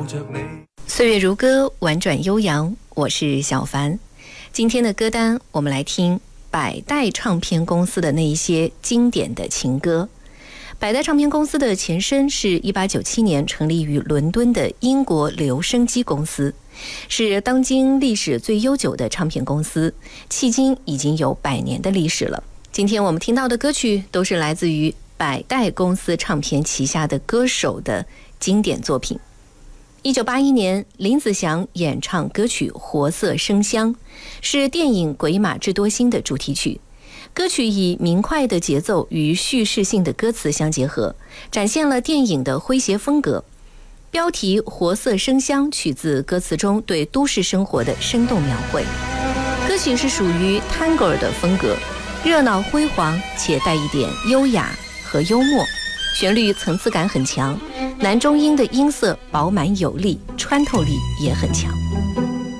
岁月如歌，婉转悠扬，我是小凡。今天的歌单我们来听百代唱片公司的那一些经典的情歌。百代唱片公司的前身是1897年成立于伦敦的英国留声机公司，是当今历史最悠久的唱片公司，迄今已经有100年的历史了。今天我们听到的歌曲都是来自于百代公司唱片旗下的歌手的经典作品。1981年，林子祥演唱歌曲《活色生香》，是电影《鬼马智多星》的主题曲。歌曲以明快的节奏与叙事性的歌词相结合，展现了电影的诙谐风格。标题《活色生香》取自歌词中对都市生活的生动描绘。歌曲是属于探戈的风格，热闹辉煌且带一点优雅和幽默，旋律层次感很强，男中音的音色饱满有力，穿透力也很强。